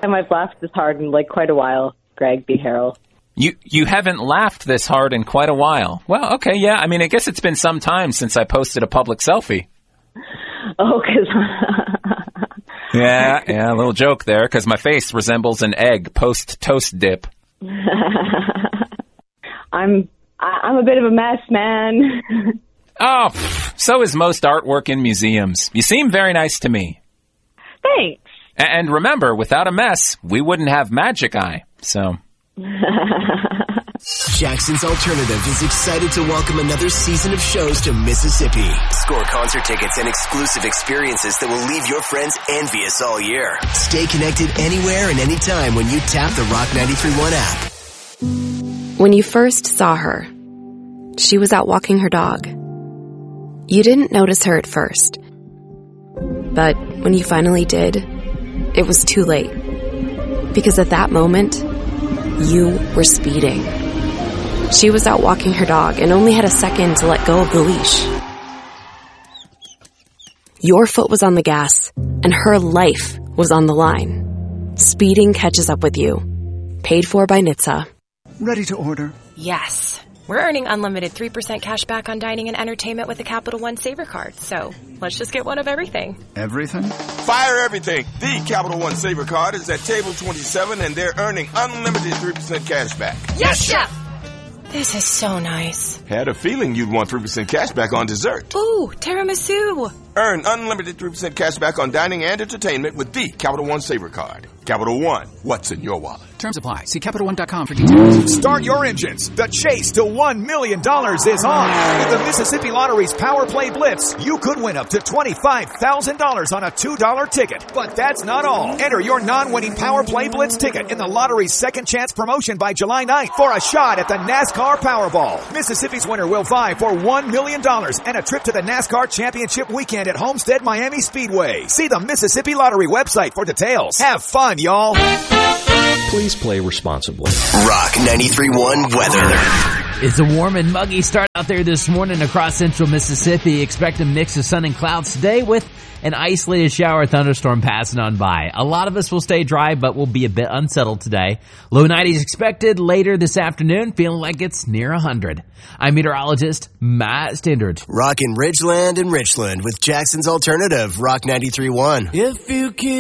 time I've laughed this hard in quite a while, Greg B. Harrell. You haven't laughed this hard in quite a while. Well, okay, yeah. I mean, I guess it's been some time since I posted a public selfie. Oh, because... Yeah, a little joke there, because my face resembles an egg post-toast dip. I'm a bit of a mess, man. Oh, so is most artwork in museums. You seem very nice to me. Thanks. And remember, without a mess, we wouldn't have Magic Eye, so... Jackson's Alternative is excited to welcome another season of shows to Mississippi. Score concert tickets and exclusive experiences that will leave your friends envious all year. Stay connected anywhere and anytime when you tap the Rock 93.1 app. When you first saw her, she was out walking her dog. You didn't notice her at first. But when you finally did, it was too late. Because at that moment, you were speeding. She was out walking her dog and only had a second to let go of the leash. Your foot was on the gas, and her life was on the line. Speeding catches up with you. Paid for by NHTSA. Ready to order? Yes. We're earning unlimited 3% cash back on dining and entertainment with the Capital One Saver Card. So let's just get one of everything. Everything? Fire everything. The Capital One Saver Card is at table 27, and they're earning unlimited 3% cash back. Yes, Chef! This is so nice. Had a feeling you'd want 3% cash back on dessert. Ooh, tiramisu. Earn unlimited 3% cash back on dining and entertainment with the Capital One Saver Card. Capital One, what's in your wallet? Terms apply. See CapitalOne.com for details. Start your engines. The chase to $1 million is on. With the Mississippi Lottery's Power Play Blitz, you could win up to $25,000 on a $2 ticket. But that's not all. Enter your non-winning Power Play Blitz ticket in the lottery's second chance promotion by July 9th for a shot at the NASCAR Powerball. Mississippi's winner will vie for $1 million and a trip to the NASCAR Championship weekend at Homestead Miami Speedway. See the Mississippi Lottery website for details. Have fun, y'all. Please play responsibly. Rock 93.1 weather. It's a warm and muggy start out there this morning across central Mississippi. Expect a mix of sun and clouds today with an isolated shower or thunderstorm passing on by. A lot of us will stay dry, but will be a bit unsettled today. Low 90s expected later this afternoon, feeling like it's near 100. I'm meteorologist Matt Standard. Rockin' Ridgeland and Richland with Jackson's Alternative, Rock 93.1. If you can